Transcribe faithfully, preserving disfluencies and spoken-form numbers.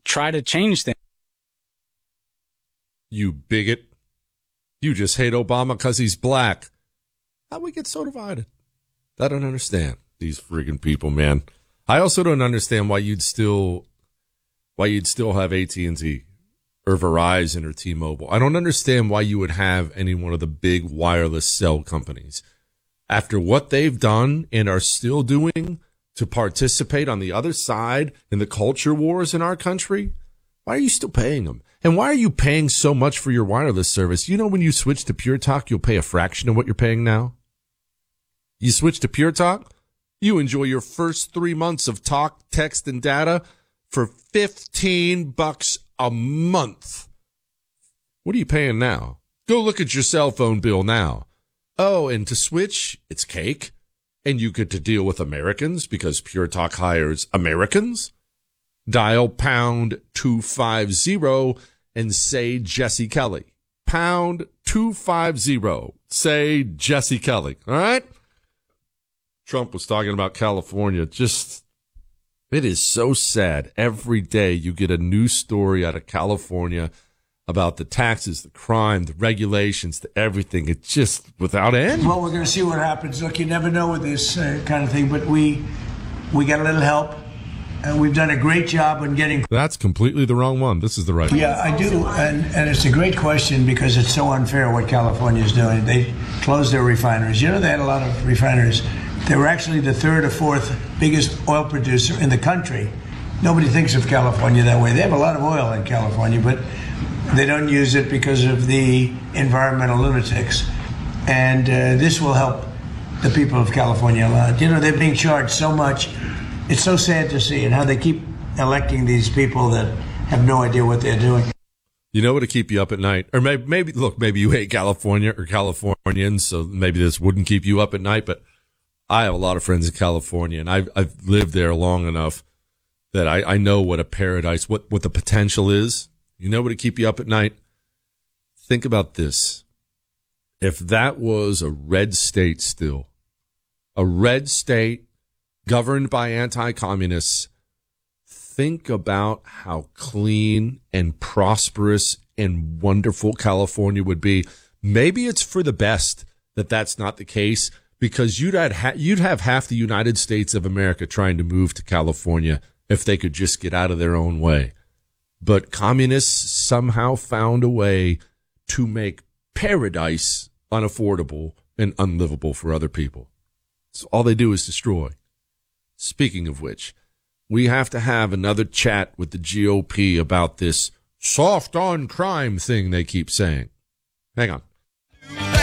try to change things. You bigot. You just hate Obama because he's black. How'd we get so divided? I don't understand these friggin' people, man. I also don't understand why you'd still, why you'd still have A T and T or Verizon or T-Mobile. I don't understand why you would have any one of the big wireless cell companies after what they've done and are still doing to participate on the other side in the culture wars in our country. Why are you still paying them? And why are you paying so much for your wireless service? You know, when you switch to Pure Talk, you'll pay a fraction of what you're paying now. You switch to Pure Talk, you enjoy your first three months of talk, text, and data for fifteen bucks a month. What are you paying now? Go look at your cell phone bill now. Oh, and to switch, it's cake. And you get to deal with Americans because Pure Talk hires Americans. Dial pound two fifty and say Jesse Kelly. Pound two fifty. Say Jesse Kelly. All right? Trump was talking about California. Just, it is so sad. Every day you get a new story out of California about the taxes, the crime, the regulations, the everything. It's just without end. Well, we're going to see what happens. Look, you never know with this uh, kind of thing, but we we got a little help. And we've done a great job on getting... That's completely the wrong one. This is the right one. Yeah, I do. And, and it's a great question because it's so unfair what California is doing. They closed their refineries. You know, they had a lot of refineries. They were actually the third or fourth biggest oil producer in the country. Nobody thinks of California that way. They have a lot of oil in California, but they don't use it because of the environmental lunatics. And uh, this will help the people of California a lot. You know, they're being charged so much. It's so sad to see, and how they keep electing these people that have no idea what they're doing. You know what to keep you up at night? Or maybe, maybe, look, maybe you hate California or Californians, so maybe this wouldn't keep you up at night, but I have a lot of friends in California, and I've, I've lived there long enough that I, I know what a paradise, what, what the potential is. You know what to keep you up at night? Think about this. If that was a red state still, a red state governed by anti-communists, think about how clean and prosperous and wonderful California would be. Maybe it's for the best that that's not the case, because you'd have, you'd have half the United States of America trying to move to California if they could just get out of their own way. But communists somehow found a way to make paradise unaffordable and unlivable for other people. So all they do is destroy. Speaking of which, we have to have another chat with the G O P about this soft on crime thing they keep saying. Hang on.